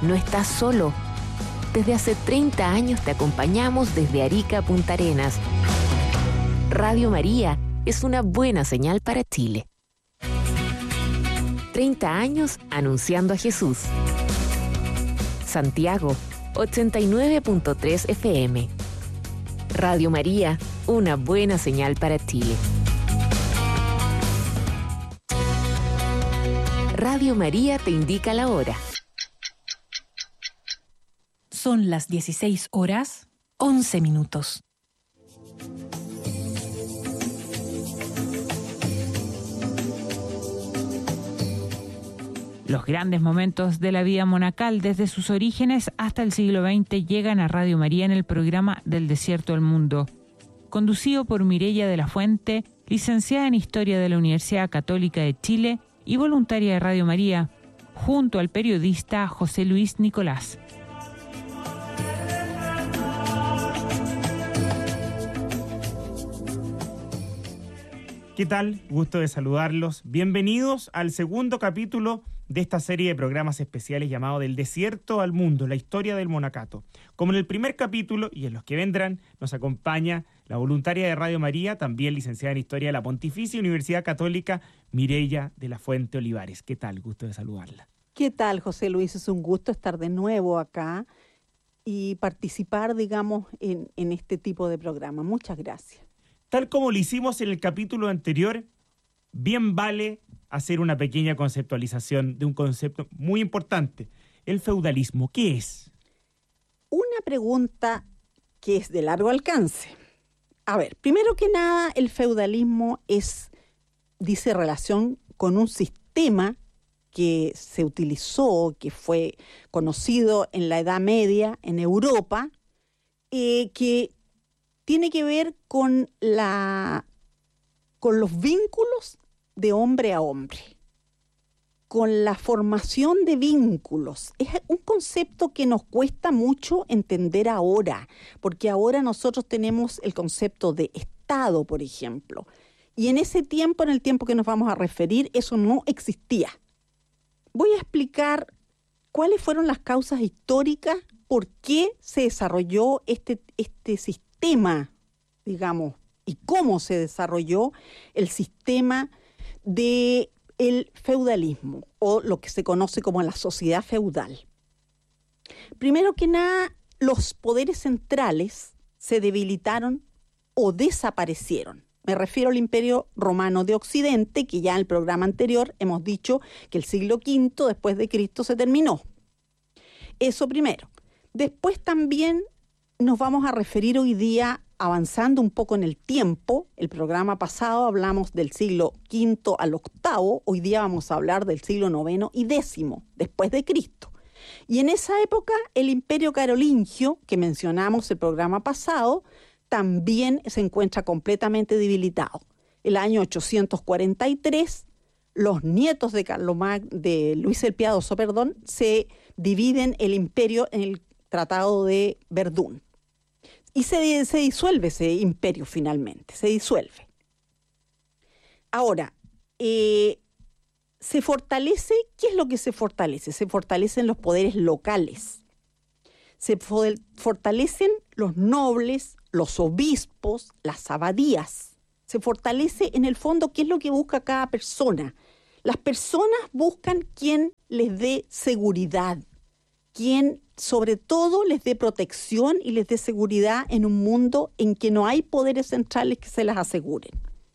No estás solo. Desde hace 30 años te acompañamos desde Arica a Punta Arenas. Radio María es una buena señal para Chile. 30 años anunciando a Jesús. Santiago, 89.3 FM. Radio María, una buena señal para Chile. Radio María te indica la hora. Son las 16:11. Los grandes momentos de la vida monacal desde sus orígenes hasta el siglo XX llegan a Radio María en el programa Del Desierto al Mundo, conducido por Mireya de la Fuente, licenciada en Historia de la Universidad Católica de Chile y voluntaria de Radio María, junto al periodista José Luis Nicolás. ¿Qué tal? Gusto de saludarlos. Bienvenidos al segundo capítulo de esta serie de programas especiales llamado Del Desierto al Mundo, la historia del monacato. Como en el primer capítulo y en los que vendrán, nos acompaña la voluntaria de Radio María, también licenciada en Historia de la Pontificia Universidad Católica, Mireya de la Fuente Olivares. ¿Qué tal? Gusto de saludarla. ¿Qué tal, José Luis? Es un gusto estar de nuevo acá y participar, digamos, en este tipo de programa. Muchas gracias. Tal como lo hicimos en el capítulo anterior, bien vale hacer una pequeña conceptualización de un concepto muy importante, el feudalismo. ¿Qué es? Una pregunta que es de largo alcance. A ver, primero que nada, el feudalismo dice relación con un sistema que se utilizó, que fue conocido en la Edad Media en Europa, que tiene que ver con los vínculos de hombre a hombre, con la formación de vínculos. Es un concepto que nos cuesta mucho entender ahora, porque ahora nosotros tenemos el concepto de Estado, por ejemplo, y en ese tiempo, en el tiempo que nos vamos a referir, eso no existía. Voy a explicar cuáles fueron las causas históricas, por qué se desarrolló este sistema, digamos, y cómo se desarrolló el sistema del feudalismo, o lo que se conoce como la sociedad feudal. Primero que nada, los poderes centrales se debilitaron o desaparecieron. Me refiero al Imperio Romano de Occidente, que ya en el programa anterior hemos dicho que el siglo V después de Cristo se terminó. Eso primero. Después también nos vamos a referir hoy día, avanzando un poco en el tiempo. El programa pasado hablamos del siglo V al VIII, hoy día vamos a hablar del siglo IX y X después de Cristo. Y en esa época el Imperio Carolingio, que mencionamos el programa pasado, también se encuentra completamente debilitado. El año 843, los nietos de Luis el Piadoso, se dividen el imperio en el Tratado de Verdún. Y se disuelve ese imperio finalmente, se disuelve. Ahora, se fortalece, ¿qué es lo que se fortalece? Se fortalecen los poderes locales, se fortalecen los nobles, los obispos, las abadías. Se fortalece en el fondo qué es lo que busca cada persona. Las personas buscan quien les dé seguridad, quien sobre todo les dé protección y les dé seguridad en un mundo en que no hay poderes centrales que se las aseguren.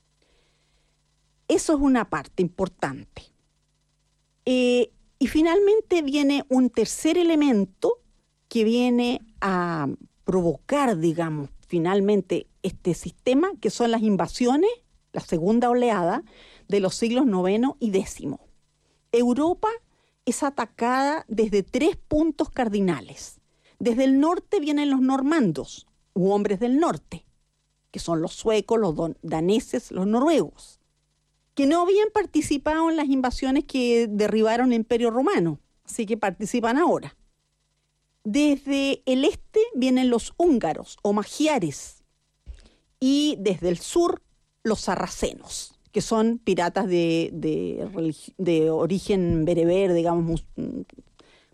Eso es una parte importante. Y finalmente viene un tercer elemento que viene a provocar, digamos, finalmente este sistema, que son las invasiones, la segunda oleada de los siglos IX y X. Europa es atacada desde 3 puntos cardinales. Desde el norte vienen los normandos, u hombres del norte, que son los suecos, los daneses, los noruegos, que no habían participado en las invasiones que derribaron el Imperio Romano, así que participan ahora. Desde el este vienen los húngaros o magiares, y desde el sur los sarracenos, que son piratas de origen bereber, digamos,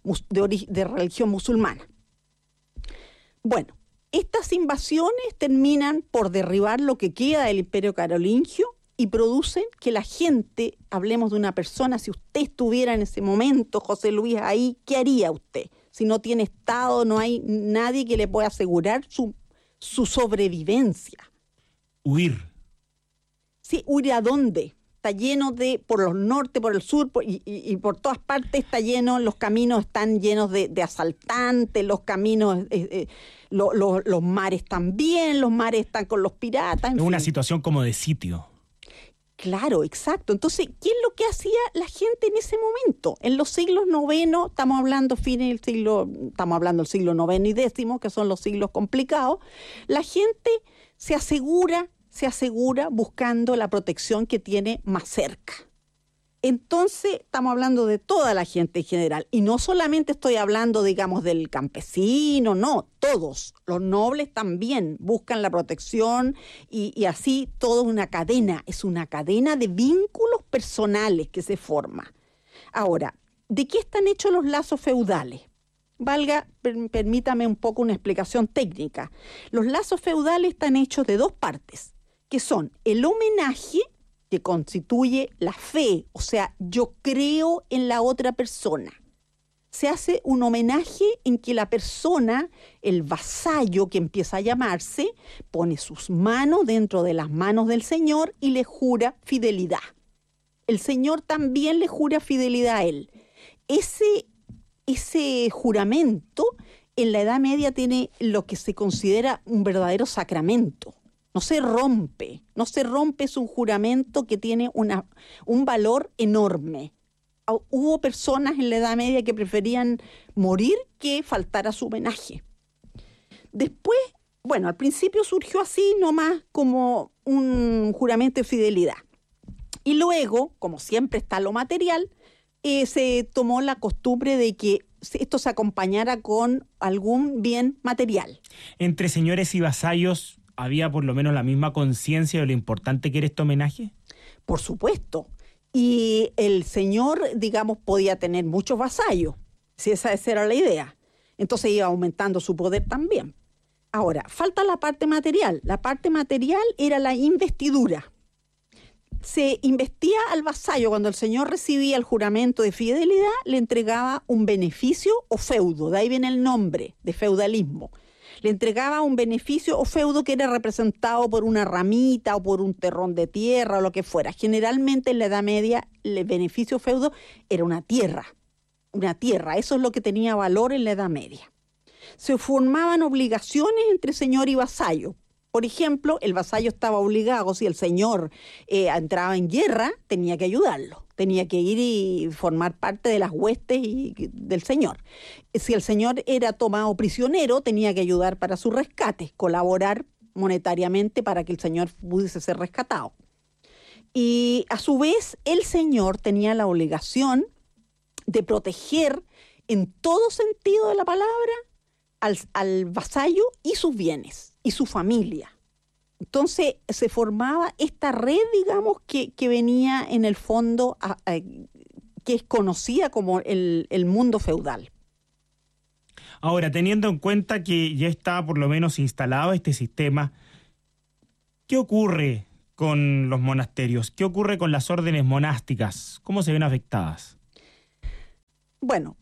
de religión musulmana. Bueno, estas invasiones terminan por derribar lo que queda del Imperio Carolingio y producen que la gente, hablemos de una persona, si usted estuviera en ese momento, José Luis, ahí, ¿qué haría usted? Si no tiene Estado, no hay nadie que le pueda asegurar su sobrevivencia. Huir. Sí, ¿huir a dónde? Está lleno por los norte, por el sur, y por todas partes está lleno, los caminos están llenos de asaltantes, los caminos, los mares también, los mares están con los piratas. Es una situación como de sitio. Claro, exacto. Entonces, ¿qué es lo que hacía la gente en ese momento? En los siglos IX, estamos hablando del siglo IX y X, que son los siglos complicados, la gente se asegura buscando la protección que tiene más cerca. Entonces, estamos hablando de toda la gente en general. Y no solamente estoy hablando, digamos, del campesino, no, todos. Los nobles también buscan la protección y así todo es una cadena de vínculos personales que se forma. Ahora, ¿de qué están hechos los lazos feudales? Permítame un poco una explicación técnica. Los lazos feudales están hechos de dos partes, que son el homenaje, que constituye la fe, o sea, yo creo en la otra persona. Se hace un homenaje en que la persona, el vasallo que empieza a llamarse, pone sus manos dentro de las manos del Señor y le jura fidelidad. El Señor también le jura fidelidad a él. Ese juramento en la Edad Media tiene lo que se considera un verdadero sacramento. No se rompe, es un juramento que tiene un valor enorme. Hubo personas en la Edad Media que preferían morir que faltar a su homenaje. Después, bueno, al principio surgió así nomás como un juramento de fidelidad. Y luego, como siempre está lo material, se tomó la costumbre de que esto se acompañara con algún bien material. Entre señores y vasallos, ¿había por lo menos la misma conciencia de lo importante que era este homenaje? Por supuesto. Y el señor, digamos, podía tener muchos vasallos, si esa era la idea. Entonces iba aumentando su poder también. Ahora, falta la parte material. La parte material era la investidura. Se investía al vasallo cuando el señor recibía el juramento de fidelidad, le entregaba un beneficio o feudo. De ahí viene el nombre de feudalismo. Le entregaba un beneficio o feudo que era representado por una ramita o por un terrón de tierra o lo que fuera. Generalmente en la Edad Media el beneficio o feudo era una tierra. Eso es lo que tenía valor en la Edad Media. Se formaban obligaciones entre señor y vasallo. Por ejemplo, el vasallo estaba obligado, si el señor entraba en guerra, tenía que ayudarlo. Tenía que ir y formar parte de las huestes del señor. Si el señor era tomado prisionero, tenía que ayudar para su rescate, colaborar monetariamente para que el señor pudiese ser rescatado. Y a su vez, el señor tenía la obligación de proteger en todo sentido de la palabra al vasallo y sus bienes y su familia. Entonces se formaba esta red, digamos, que venía en el fondo, que es conocida como el mundo feudal. Ahora, teniendo en cuenta que ya está por lo menos instalado este sistema, ¿qué ocurre con los monasterios? ¿Qué ocurre con las órdenes monásticas? ¿Cómo se ven afectadas? Bueno,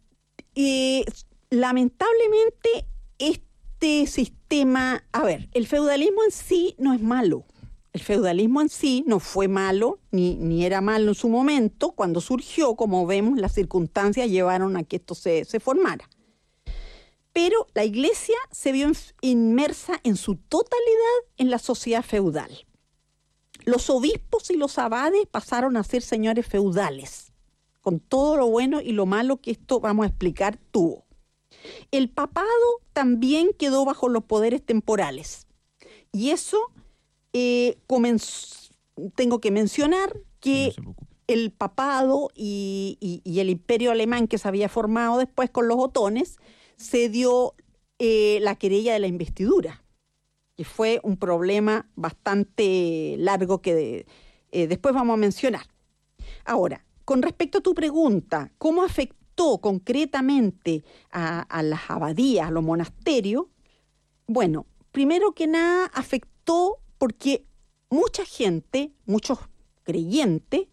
lamentablemente este sistema, el feudalismo en sí no es malo. El feudalismo en sí no fue malo, ni era malo en su momento. Cuando surgió, como vemos, las circunstancias llevaron a que esto se formara. Pero la Iglesia se vio inmersa en su totalidad en la sociedad feudal. Los obispos y los abades pasaron a ser señores feudales, con todo lo bueno y lo malo que esto, vamos a explicar, tuvo. El papado también quedó bajo los poderes temporales. Y eso tengo que mencionar que el papado y el imperio alemán que se había formado después con los otones, se dio la querella de la investidura, que fue un problema bastante largo que después vamos a mencionar. Ahora, con respecto a tu pregunta, ¿cómo afectó afectó concretamente a las abadías, a los monasterios, bueno, primero que nada afectó porque mucha gente, muchos creyentes,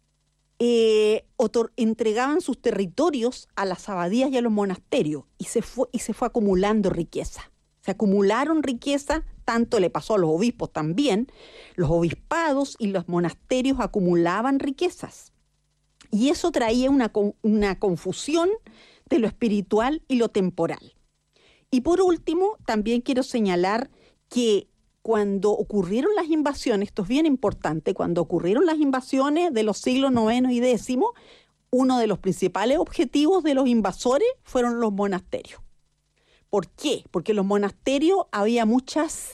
entregaban sus territorios a las abadías y a los monasterios y se fue acumulando riqueza. Se acumularon riqueza, tanto le pasó a los obispos también. Los obispados y los monasterios acumulaban riquezas. Y eso traía una confusión de lo espiritual y lo temporal. Y por último, también quiero señalar que cuando ocurrieron las invasiones, esto es bien importante, cuando ocurrieron las invasiones de los siglos IX y X, uno de los principales objetivos de los invasores fueron los monasterios. ¿Por qué? Porque en los monasterios había muchas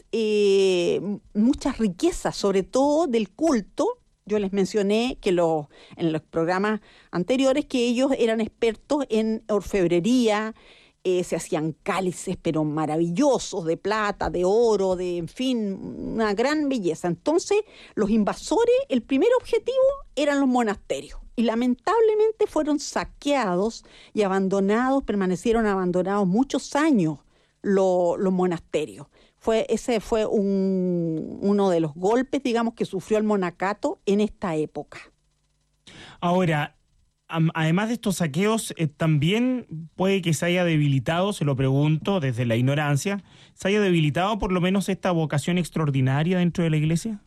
riquezas, sobre todo del culto. Yo les mencioné que en los programas anteriores que ellos eran expertos en orfebrería, se hacían cálices, pero maravillosos, de plata, de oro, en fin, una gran belleza. Entonces, los invasores, el primer objetivo eran los monasterios. Y lamentablemente fueron saqueados y abandonados, permanecieron abandonados muchos años los monasterios. Ese fue uno de los golpes, digamos, que sufrió el monacato en esta época. Ahora, además de estos saqueos, también puede que se haya debilitado, se lo pregunto desde la ignorancia, ¿se haya debilitado por lo menos esta vocación extraordinaria dentro de la Iglesia?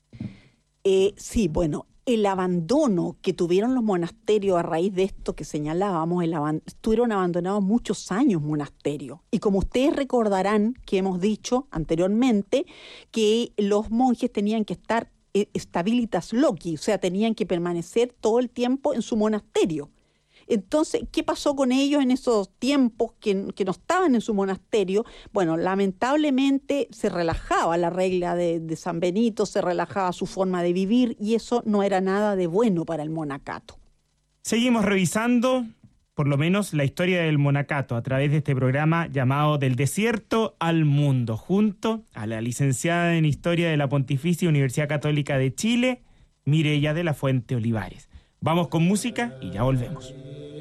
Sí, bueno, el abandono que tuvieron los monasterios a raíz de esto que señalábamos, estuvieron abandonados muchos años monasterios. Y como ustedes recordarán que hemos dicho anteriormente que los monjes tenían que estar stabilitas loci, o sea, tenían que permanecer todo el tiempo en su monasterio. Entonces, ¿qué pasó con ellos en esos tiempos que no estaban en su monasterio? Bueno, lamentablemente se relajaba la regla de San Benito, se relajaba su forma de vivir y eso no era nada de bueno para el monacato. Seguimos revisando, por lo menos, la historia del monacato a través de este programa llamado Del Desierto al Mundo, junto a la licenciada en Historia de la Pontificia Universidad Católica de Chile, Mireya de la Fuente Olivares. Vamos con música y ya volvemos.